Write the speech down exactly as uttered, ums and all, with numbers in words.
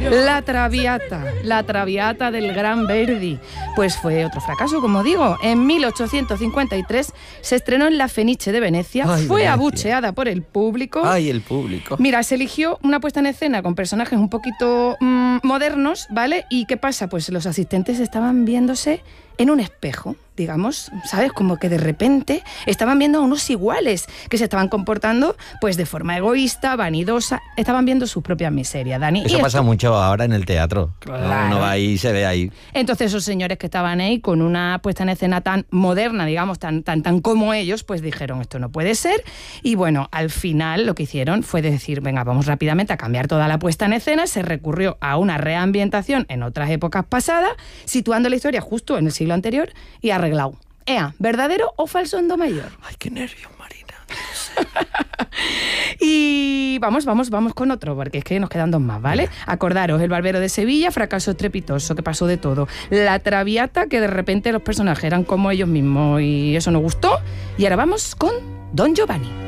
La Traviata, la Traviata del gran Verdi. Pues fue otro fracaso, como digo. En mil ochocientos cincuenta y tres se estrenó en la Fenice de Venecia, Ay, fue Venecia. abucheada por el público. Ay, el público. Mira, se eligió una puesta en escena con personajes un poquito mmm, modernos, ¿vale? ¿Y qué pasa? Pues los asistentes estaban viéndose en un espejo, digamos, ¿sabes? Como que de repente estaban viendo a unos iguales que se estaban comportando pues de forma egoísta, vanidosa, estaban viendo sus propias miserias, Dani. Eso Y pasa esto, mucho ahora en el teatro. Claro. Uno va ahí y se ve ahí. Entonces esos señores que estaban ahí con una puesta en escena tan moderna, digamos, tan, tan, tan como ellos, pues dijeron, esto no puede ser. Y bueno, al final lo que hicieron fue decir, venga, vamos rápidamente a cambiar toda la puesta en escena. Se recurrió a una reambientación en otras épocas pasadas, situando la historia justo en el siglo anterior y arreglado. Ea, ¿verdadero o falso en do mayor? Ay, qué nervios, Marina. Y vamos, vamos, vamos con otro, porque es que nos quedan dos más, ¿vale? Acordaros, El Barbero de Sevilla, fracaso estrepitoso, que pasó de todo. La Traviata, que de repente los personajes eran como ellos mismos y eso nos gustó. Y ahora vamos con Don Giovanni.